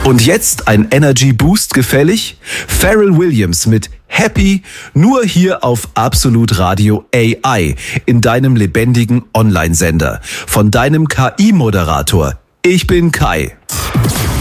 Und jetzt ein Energy Boost gefällig? Pharrell Williams mit Happy, nur hier auf Absolut Radio AI, in deinem lebendigen Online-Sender. Von deinem KI-Moderator. Ich bin Kai.